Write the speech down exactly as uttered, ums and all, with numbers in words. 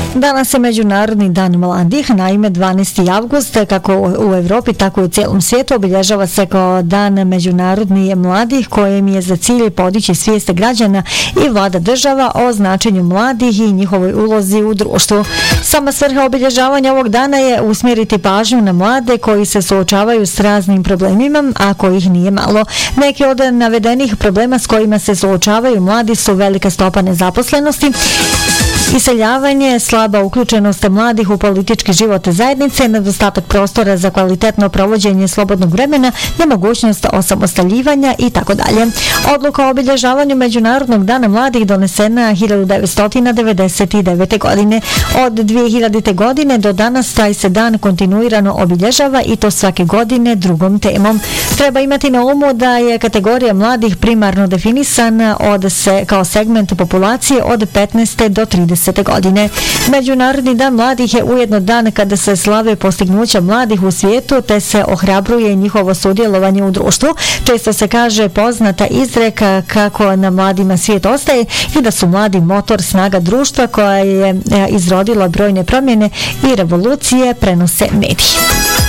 Danas je Međunarodni dan mladih, naime dvanaesti avgust, kako u Evropi, tako i u cijelom svijetu, obilježava se kao dan Međunarodni mladih, kojem je za cilj podići svijest građana i vlada država o značenju mladih i njihovoj ulozi u društvu. Sama svrha obilježavanja ovog dana je usmjeriti pažnju na mlade koji se suočavaju s raznim problemima, a kojih nije malo. Neki od navedenih problema s kojima se suočavaju mladi su velika stopa nezaposlenosti, iseljavanje, slaba uključenost mladih u politički život zajednice, nedostatak prostora za kvalitetno provođenje slobodnog vremena, nemogućnost osamostaljivanja i tako dalje. Odluka o obilježavanju Međunarodnog dana mladih donesena hiljadu devetsto devedeset devete. godine. Od dvije hiljadite. godine do danas taj se dan kontinuirano obilježava i to svake godine drugom temom. Treba imati na umu da je kategorija mladih primarno definisana od se, kao segment populacije od petnaeste do tridesete. godine. Međunarodni dan mladih je ujedno dan kada se slave postignuća mladih u svijetu te se ohrabruje njihovo sudjelovanje u društvu. Često se kaže poznata izreka kako na mladima svijet ostaje i da su mladi motor, snaga društva koja je izrodila brojne promjene i revolucije, prenose mediji.